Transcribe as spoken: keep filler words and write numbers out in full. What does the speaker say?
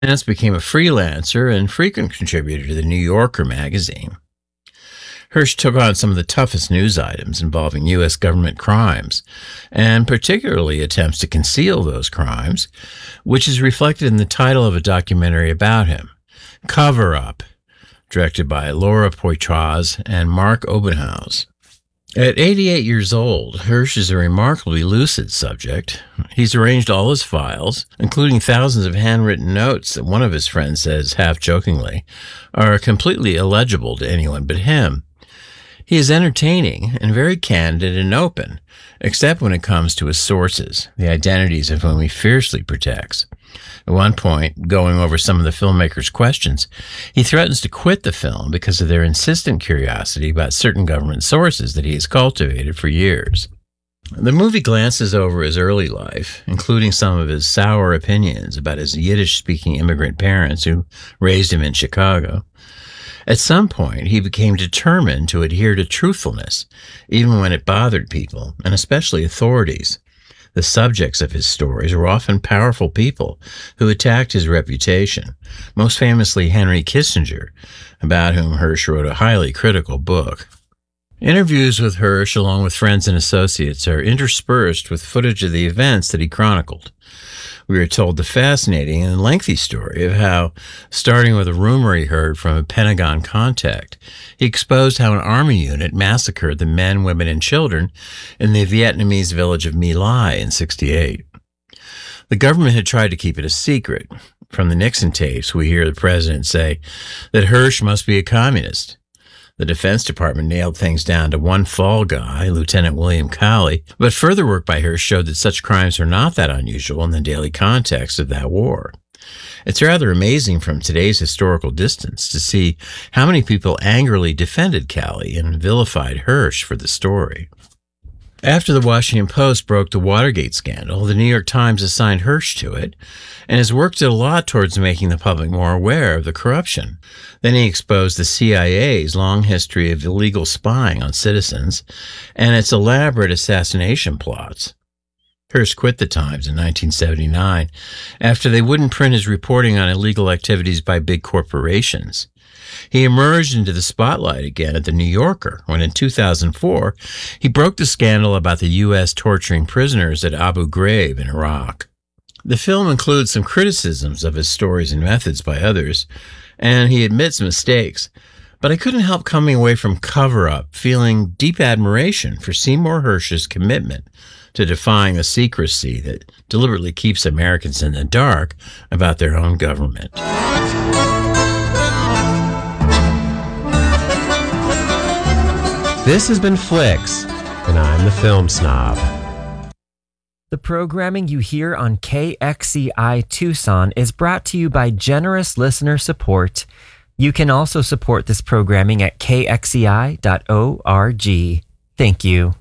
Nance became a freelancer and frequent contributor to the New Yorker magazine. Hersh took on some of the toughest news items involving U S government crimes, and particularly attempts to conceal those crimes, which is reflected in the title of a documentary about him, Cover Up, directed by Laura Poitras and Mark Obenhaus. At eighty-eight years old, Hersh is a remarkably lucid subject. He's arranged all his files, including thousands of handwritten notes that one of his friends says, half-jokingly, are completely illegible to anyone but him. He is entertaining and very candid and open, except when it comes to his sources, the identities of whom he fiercely protects. At one point, going over some of the filmmaker's questions, he threatens to quit the film because of their insistent curiosity about certain government sources that he has cultivated for years. The movie glances over his early life, including some of his sour opinions about his Yiddish-speaking immigrant parents who raised him in Chicago. At some point, he became determined to adhere to truthfulness, even when it bothered people, and especially authorities. The subjects of his stories were often powerful people who attacked his reputation, most famously Henry Kissinger, about whom Hersh wrote a highly critical book. Interviews with Hersh, along with friends and associates, are interspersed with footage of the events that he chronicled. We are told the fascinating and lengthy story of how, starting with a rumor he heard from a Pentagon contact, he exposed how an army unit massacred the men, women, and children in the Vietnamese village of My Lai in sixty-eight. The government had tried to keep it a secret. From the Nixon tapes, we hear the president say that Hersh must be a communist. The Defense Department nailed things down to one fall guy, Lieutenant William Cowley, but further work by Hersh showed that such crimes are not that unusual in the daily context of that war. It's rather amazing from today's historical distance to see how many people angrily defended Cowley and vilified Hersh for the story. After the Washington Post broke the Watergate scandal, the New York Times assigned Hersh to it, and his work did a lot towards making the public more aware of the corruption. Then he exposed the C I A's long history of illegal spying on citizens and its elaborate assassination plots. Hersh quit the Times in nineteen seventy-nine after they wouldn't print his reporting on illegal activities by big corporations. He emerged into the spotlight again at The New Yorker when in two thousand four he broke the scandal about the U S torturing prisoners at Abu Ghraib in Iraq. The film includes some criticisms of his stories and methods by others, and he admits mistakes, but I couldn't help coming away from Cover Up feeling deep admiration for Seymour Hersh's commitment to defying the secrecy that deliberately keeps Americans in the dark about their own government. This has been Flicks, and I'm the Film Snob. The programming you hear on K X C I Tucson is brought to you by generous listener support. You can also support this programming at K X C I dot org. Thank you.